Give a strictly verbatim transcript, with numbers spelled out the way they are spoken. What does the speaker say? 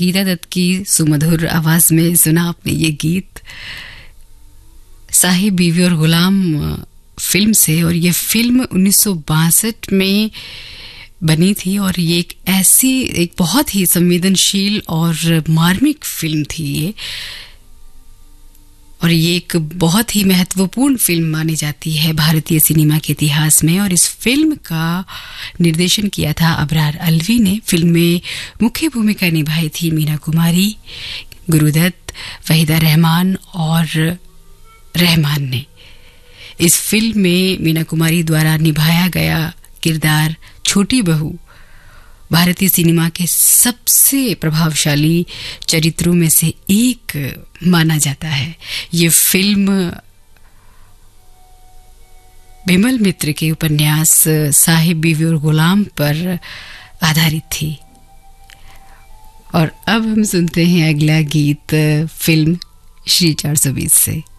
गीता दत्त की सुमधुर आवाज में सुना आपने ये गीत साहिब बीवी और गुलाम फिल्म से। और ये फिल्म उन्नीस सौ बासठ में बनी थी और ये एक ऐसी एक बहुत ही संवेदनशील और मार्मिक फिल्म थी ये, और ये एक बहुत ही महत्वपूर्ण फिल्म मानी जाती है भारतीय सिनेमा के इतिहास में। और इस फिल्म का निर्देशन किया था अबरार अलवी ने। फिल्म में मुख्य भूमिका निभाई थी मीना कुमारी, गुरुदत्त, वहीदा रहमान और रहमान ने। इस फिल्म में मीना कुमारी द्वारा निभाया गया किरदार छोटी बहू भारतीय सिनेमा के सबसे प्रभावशाली चरित्रों में से एक माना जाता है। ये फिल्म बिमल मित्र के उपन्यास साहिब बीवी और गुलाम पर आधारित थी। और अब हम सुनते हैं अगला गीत फिल्म श्री चार सौ बीस से।